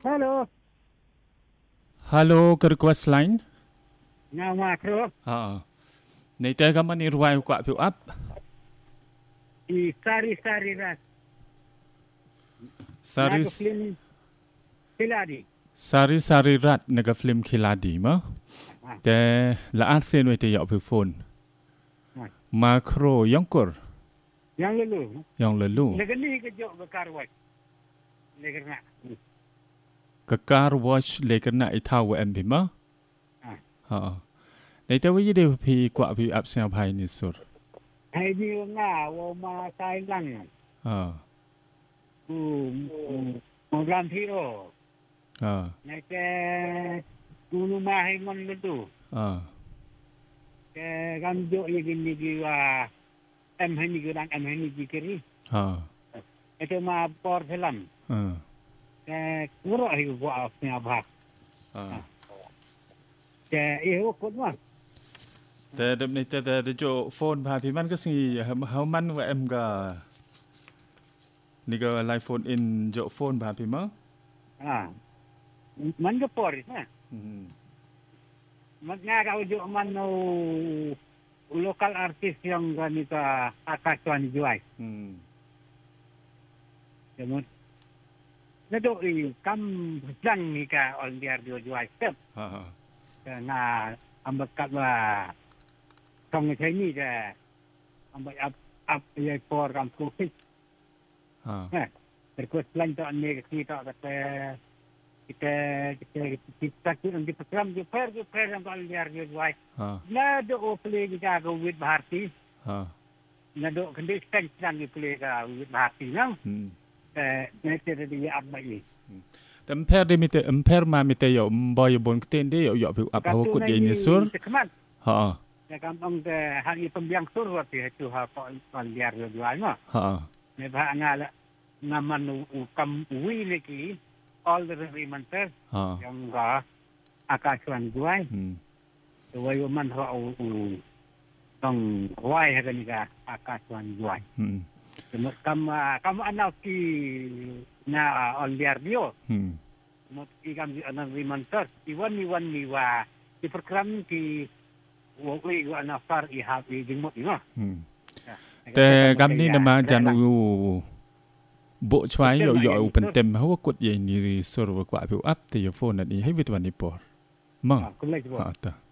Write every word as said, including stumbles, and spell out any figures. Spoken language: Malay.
Halo. Halo, ke request line? Nama Kro. Ha. Nei te ka mani ruai kwa piu up. I sari-sari rat. Sari Naga film Kiladi. Sari sari rat naga film Kiladi ma. Te laat sen we te ya piu phone. Makro yongkur. Yang lalu. Yang lalu. Negani ke jok ke karwat. Lekerna. Kakar watch lekerna itaw em bi ma. Ha. Nei te we de pi kwa piu up sen pai ni sur. Hai di nga wo ma sai lang. Ha. U mo ram thiro. Ha. Nei ke tunu ma hai mon letu. Ha. Ke ram jok ye gini giwa em hai ni gudang em hai ni dikiri. Ha. Itu ma por film. Ha. Ke kuro hi gua apnya bah. Ha. Ke ihu kut ma. Te đêm nay te te jo phone pa pi man ka si how man wa em ga ni ga live phone in jo phone pa pi ma. Ah. Man ke por na. Hmm. Mag nga ka ujo man no local artist yang ganita Akaswani Juai. Hmm. Kemudian nado i kam lang ni ka on dia dio Juai step. Ha ha. Na ambak kat wa tongใช้นี่จะambak up up ye por kam ko fit. Ha. Eh, terus plan to ane kita kata kita kita kita kita di program di per di per yang on dia dio Juai. Ha. Nado o play kita ko with Bharti. Ha. Nado kendi stand sang di play ka with Bharti nang. Hmm. Eh, nanti dia up lagi. Te emper de mite emper ma mite yo mboy bon kten de yo yo pi up ho kut ye ni sur. Ha. Ya kampung te hari pembiang sur waktu itu ha on biar jual no. Ha. Ne ba ngala naman u kam uwi lagi all the reminders Ha. yang ga Akaswan jual. Hmm. Tuway man ho u tong wai ha ni ga Akaswan jual. Hmm. Kemudian kam kam anak ki na on biar dio. Hmm. Mot ikam di anan reminders iwan iwan ni wa di program ki wo we wa na far i ha i ding mo ino. Hmm. Te gam ni na ma jan u bộ chwai yo yo open tem ho kut ye ni sur wa kwa pi up te yo phone ni hai vit wan ni por. Ma. Kulai Ha ta.